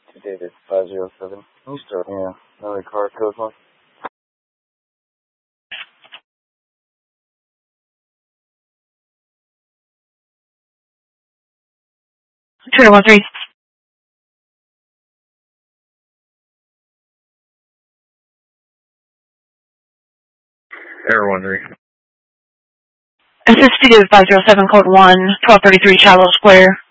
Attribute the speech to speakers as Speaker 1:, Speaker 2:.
Speaker 1: Dated 507. Oh, sure. Yeah, another car code one.
Speaker 2: 2013.
Speaker 1: Error 13.
Speaker 2: This is Studio 507, code 1, 1233 Shallow Square.